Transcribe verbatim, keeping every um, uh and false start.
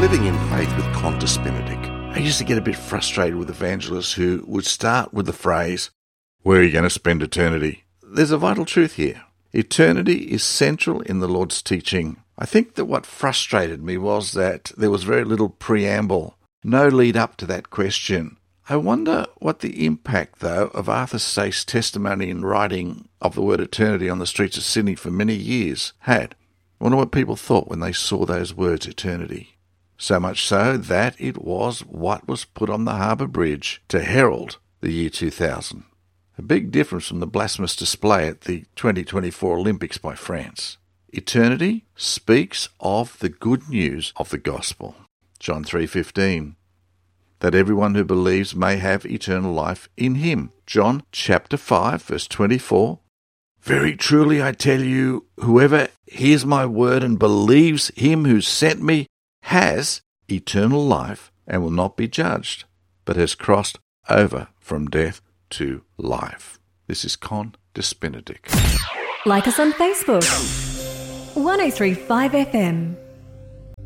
Living in Faith with Qantas Benedict. I used to get a bit frustrated with evangelists who would start with the phrase, "Where are you going to spend eternity?" There's a vital truth here. Eternity is central in the Lord's teaching. I think that what frustrated me was that there was very little preamble, no lead up to that question. I wonder what the impact, though, of Arthur Saith's testimony in writing of the word eternity on the streets of Sydney for many years had. I wonder what people thought when they saw those words, eternity. So much so that it was what was put on the harbour bridge to herald the year two thousand. A big difference from the blasphemous display at the twenty twenty-four Olympics by France. Eternity speaks of the good news of the gospel. John three fifteen. That everyone who believes may have eternal life in him. John chapter five, verse twenty-four. Very truly I tell you, whoever hears my word and believes him who sent me has eternal life and will not be judged, but has crossed over from death to life. This is Qantas Benedict. Like us on Facebook. one oh three point five F M.